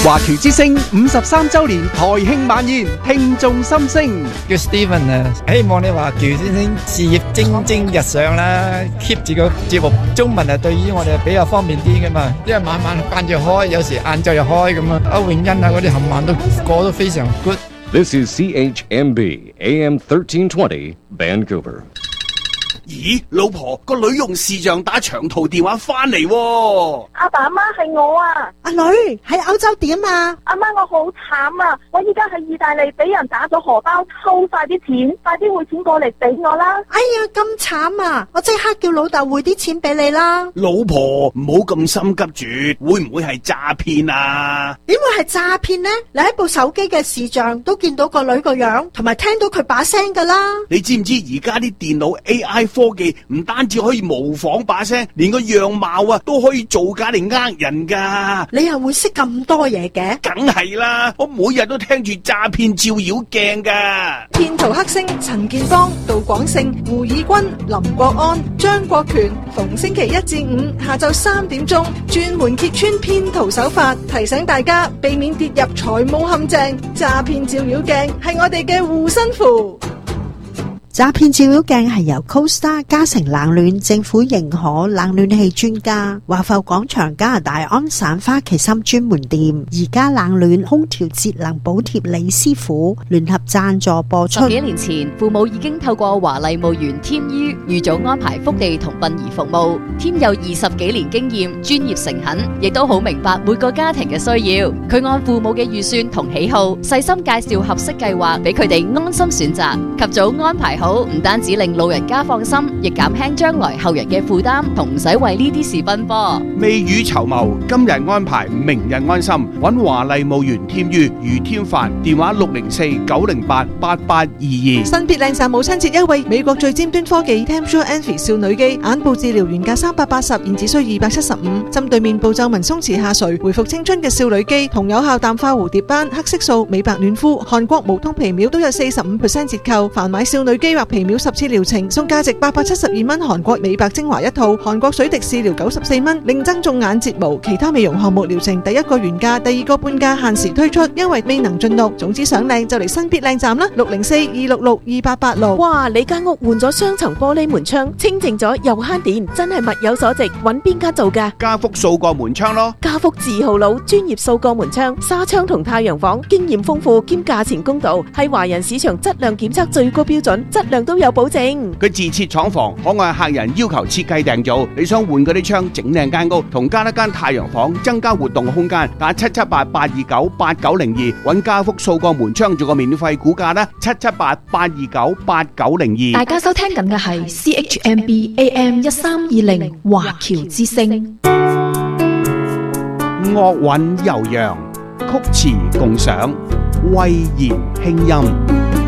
華僑之聲53周年台慶晚宴，聽眾心聲。 叫 Steven 啊，希望你華僑之聲事業蒸蒸日上啦 ，keep 住個節目中文啊，對於我哋比較方便啲噶嘛，因為晚晚慣住開，有時晏晝又開咁啊，歐永欣啊嗰啲冚唪唥都過得非常 good。 This is CHMB AM 1320 Vancouver。 咦，老婆，個女用視像打長途電話翻嚟喎。 阿爸阿媽係我啊。 阿女喺歐洲點啊？ 阿媽，我好慘啊！我依家喺意大利俾人打咗荷包，偷晒啲錢，快啲匯錢過嚟俾我啦！ 哎呀，咁慘啊！我即刻叫老豆匯啲錢俾你啦。 老婆，唔好咁心急住，會唔會係詐騙啊？ 點會係詐騙呢？你喺部手機嘅視像都見到個女個樣，同埋聽到佢把聲噶啦。 你知唔知而家啲電腦 AI 科技唔單止可以模仿把聲，連個樣貌啊都可以造假嚟呃人噶。 你又會識咁多嘢嘅？ 梗係啦，我每日都聽住詐騙照妖鏡噶。 騙徒黑星陳建邦、杜廣勝、胡以軍、林國安、張國權，逢星期一至五下晝3點鐘，專門揭穿騙徒手法，提醒大家避免跌入財務陷阱。詐騙照妖鏡係我哋嘅護身符。 詐騙照妖鏡係由 CoStar 嘉誠冷暖政府認可冷暖氣專家華埠廣場加拿大安省花旗參專門店而家冷暖空調節能補貼李師傅聯合贊助播出。 10幾年前，父母已經透過華麗墓園添於預早安排福地同殯儀服務。添有20幾年經驗，專業誠懇，亦都好明白每個家庭嘅需要。佢按父母嘅預算同喜好，細心介紹合適計劃俾佢哋安心選擇，及早安排好，唔單止令老人家放心，亦減輕將來後人嘅負擔，同唔使為呢啲事奔波。 未雨綢繆，今日安排，明日安心。揾華麗墓園添於余添凡，電話604-908-8822。 新別靚站母親節優惠，美國最尖端科技 Tempsure Envy 少女肌眼部治療原價380，現只需275。針對面部皺紋鬆弛下垂，回復青春嘅少女肌，同有效淡化蝴蝶斑、黑色素、美白暖膚。韓國無痛皮秒都有45% 折扣，凡買少女肌或皮秒10次療程，送價值872蚊韓國美白精華1套，韓國水滴試療94蚊，另增種眼睫毛，其他美容項目療程第一個原價，第二個半價，限時推出，因為未能盡錄。總之想靚就嚟新必靚站啦，604-266-2886。 哇！你間屋換咗雙層玻璃門窗，清淨咗又慳電，真係物有所值。揾邊間做㗎？ 家福數個門窗咯。 家福字號佬，專業數個門窗、紗窗同太陽房，經驗豐富兼價錢公道，係華人市場質量檢測最高標準，質量都有保證。 佢自設廠房，可按客人要求設計訂造。你想換嗰啲窗整靚間屋，同加一間太陽房，增加活動空間，打778-829-8902，揾家福數個門窗做個免費估價啦，778-829-8902。 大家收聽緊嘅係 CHMB AM 1320華僑之聲。 樂韻悠揚，曲詞共賞，威嚴輕音。